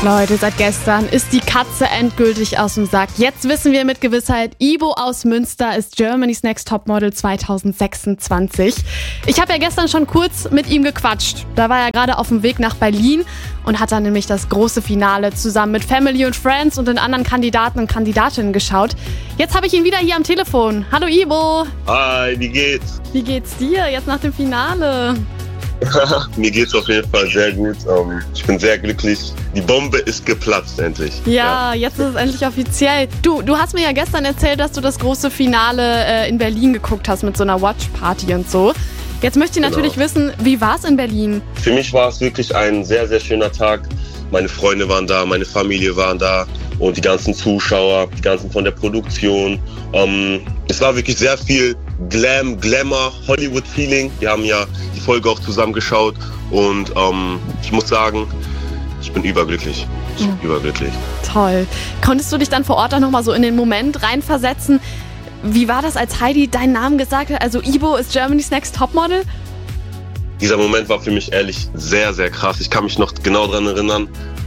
Leute, seit gestern ist die Katze endgültig aus dem Sack. Jetzt wissen wir mit Gewissheit, Ibo aus Münster ist Germany's Next Topmodel 2026. Ich habe ja gestern schon kurz mit ihm gequatscht. Da war er gerade auf dem Weg nach Berlin und hat dann nämlich das große Finale zusammen mit Family und Friends und den anderen Kandidaten und Kandidatinnen geschaut. Jetzt habe ich ihn wieder hier am Telefon. Hallo Ibo. Hi, wie geht's? Wie geht's dir jetzt nach dem Finale? Mir geht's auf jeden Fall sehr gut. Ich bin sehr glücklich. Die Bombe ist geplatzt endlich. Ja, jetzt ist es endlich offiziell. Du hast mir ja gestern erzählt, dass du das große Finale in Berlin geguckt hast mit so einer Watchparty und so. Jetzt möchte ich natürlich wissen, wie war es in Berlin? Für mich war es wirklich ein sehr, sehr schöner Tag. Meine Freunde waren da, meine Familie waren da und die ganzen Zuschauer, die ganzen von der Produktion. Es war wirklich sehr viel Glamour, Hollywood-Feeling. Wir haben ja die Folge auch zusammen geschaut und ich muss sagen, ich bin überglücklich. Überglücklich. Toll. Konntest du dich dann vor Ort auch nochmal so in den Moment reinversetzen? Wie war das, als Heidi deinen Namen gesagt hat? Also Ibo ist Germany's Next Topmodel? Dieser Moment war für mich ehrlich sehr, sehr krass. Ich kann mich noch genau daran erinnern.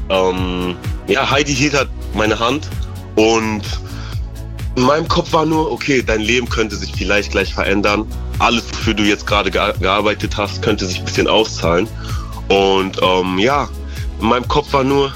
Heidi hielt halt meine Hand und in meinem Kopf war nur, okay, dein Leben könnte sich vielleicht gleich verändern. Alles, wofür du jetzt gerade gearbeitet hast, könnte sich ein bisschen auszahlen. Und in meinem Kopf war nur,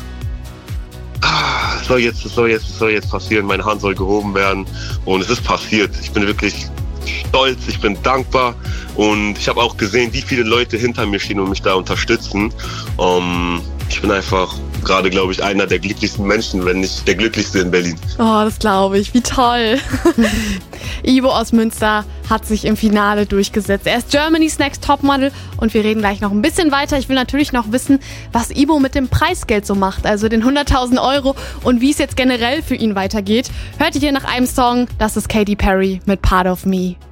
es soll jetzt passieren, meine Hand soll gehoben werden. Und es ist passiert. Ich bin wirklich stolz, ich bin dankbar. Und ich habe auch gesehen, wie viele Leute hinter mir stehen und mich da unterstützen. Ich bin einfach gerade, glaube ich, einer der glücklichsten Menschen, wenn nicht der glücklichste in Berlin. Oh, das glaube ich. Wie toll. Ibo aus Münster hat sich im Finale durchgesetzt. Er ist Germany's Next Topmodel und wir reden gleich noch ein bisschen weiter. Ich will natürlich noch wissen, was Ibo mit dem Preisgeld so macht, also den 100.000 € und wie es jetzt generell für ihn weitergeht. Hört ihr hier nach einem Song, das ist Katy Perry mit Part of Me.